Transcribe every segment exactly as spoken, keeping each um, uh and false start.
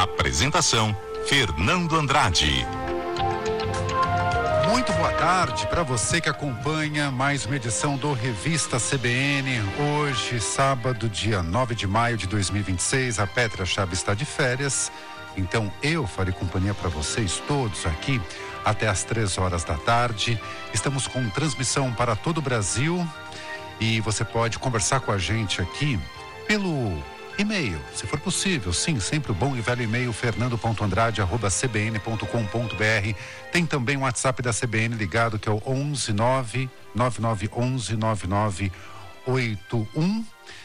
Apresentação: Fernando Andrade. Muito boa tarde para você que acompanha mais uma edição do Revista C B N. Hoje, sábado, dia nove de maio de dois mil e vinte e seis, a Petra Chaves está de férias. Então eu farei companhia para vocês todos aqui até às três horas da tarde. Estamos com transmissão para todo o Brasil e você pode conversar com a gente aqui pelo e-mail, se for possível. Sim, sempre o bom e velho e-mail fernando ponto andrade arroba c b n ponto com ponto b r. Tem também o WhatsApp da C B N ligado, que é o onze nove nove nove onze nove nove oito um.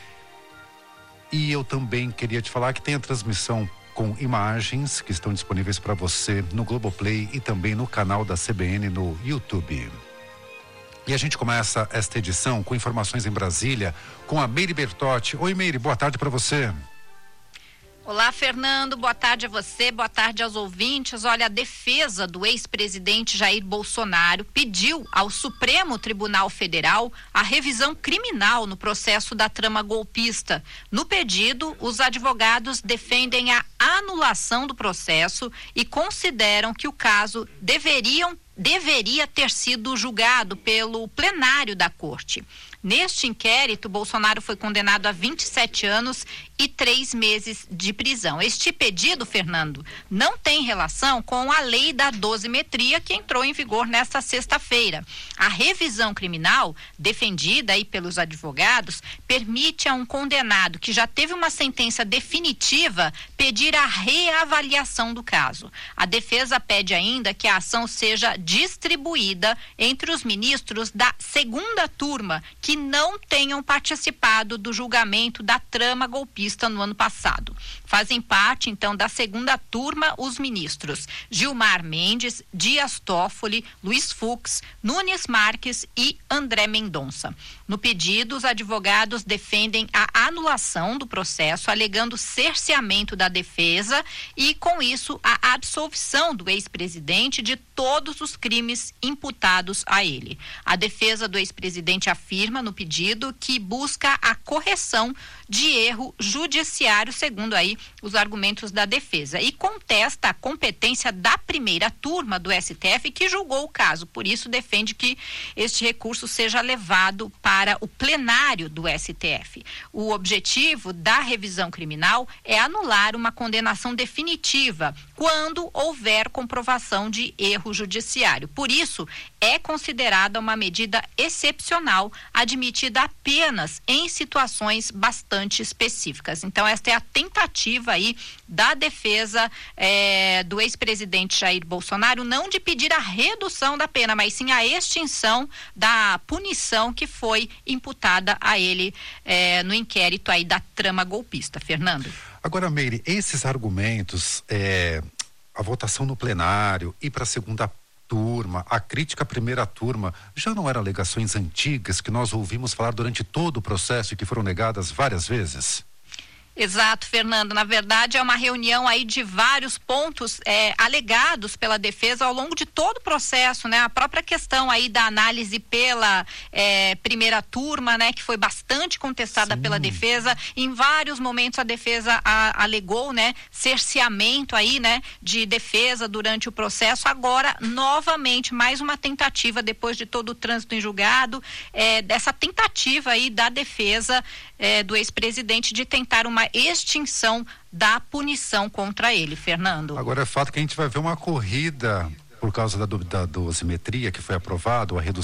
E eu também queria te falar que tem a transmissão com imagens que estão disponíveis para você no Globoplay e também no canal da C B N no YouTube. E a gente começa esta edição com informações em Brasília com a Meire Bertotti. Oi, Meire, boa tarde para você. Olá, Fernando, boa tarde a você, boa tarde aos ouvintes. Olha, a defesa do ex-presidente Jair Bolsonaro pediu ao Supremo Tribunal Federal a revisão criminal no processo da trama golpista. No pedido, os advogados defendem a anulação do processo e consideram que o caso deveriam, deveria ter sido julgado pelo plenário da Corte. Neste inquérito, Bolsonaro foi condenado a vinte e sete anos e três meses de prisão. Este pedido, Fernando, não tem relação com a lei da dosimetria que entrou em vigor nesta sexta-feira. A revisão criminal, defendida aí pelos advogados, permite a um condenado que já teve uma sentença definitiva pedir a reavaliação do caso. A defesa pede ainda que a ação seja distribuída entre os ministros da segunda turma, que que não tenham participado do julgamento da trama golpista no ano passado. Fazem parte, então, da segunda turma os ministros Gilmar Mendes, Dias Toffoli, Luiz Fux, Nunes Marques e André Mendonça. No pedido, os advogados defendem a anulação do processo, alegando cerceamento da defesa e, com isso, a absolvição do ex-presidente de todos os crimes imputados a ele. A defesa do ex-presidente afirma no pedido que busca a correção de erro judiciário, segundo aí os argumentos da defesa, e contesta a competência da primeira turma do S T F que julgou o caso. Por isso, defende que este recurso seja levado para o plenário do S T F. O objetivo da revisão criminal é anular uma condenação definitiva quando houver comprovação de erro judiciário. Por isso, é considerada uma medida excepcional, admitida apenas em situações bastante específicas. Então, esta é a tentativa aí da defesa eh, do ex-presidente Jair Bolsonaro, não de pedir a redução da pena, mas sim a extinção da punição que foi imputada a ele eh, no inquérito aí da trama golpista. Fernando. Agora, Meire, esses argumentos, eh, a votação no plenário e para a segunda turma, a crítica à primeira turma, já não eram alegações antigas que nós ouvimos falar durante todo o processo e que foram negadas várias vezes? Exato, Fernando. Na verdade, é uma reunião aí de vários pontos é, alegados pela defesa ao longo de todo o processo, né? A própria questão aí da análise pela é, primeira turma, né? Que foi bastante contestada Sim. pela defesa. Em vários momentos a defesa a, alegou, né? Cerceamento aí, né? De defesa durante o processo. Agora, novamente, mais uma tentativa depois de todo o trânsito em julgado, é, dessa tentativa aí da defesa é, do ex-presidente de tentar uma extinção da punição contra ele, Fernando. Agora é fato que a gente vai ver uma corrida por causa da, da dosimetria que foi aprovado, a redução